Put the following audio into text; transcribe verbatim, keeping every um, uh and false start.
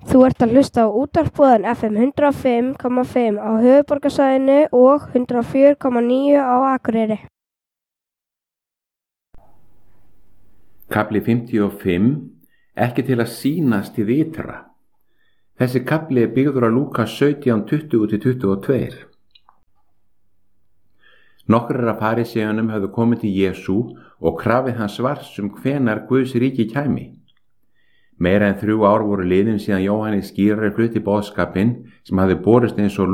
Þú ert að hlusta á útvarpsboðan F M hundrað og fimm komma fimm á höfuðborgarsvæðinu og hundrað og fjögur komma níu á Akureyri. Kafli fimmtíu og fimm. Ekki til að sýnast hið ytra. Þessi kafli er byggður á Lúkas sautján tuttugu til tuttugu og tvö. Nokkrir af fariseuunum höfðu komið til Jesú og krafið hans svars um hvenær Guðs ríki kæmi. Meira en þrjú ár voru liðin síðan Jóhannes skírari flutti boðskapinn sem hafði borist eins og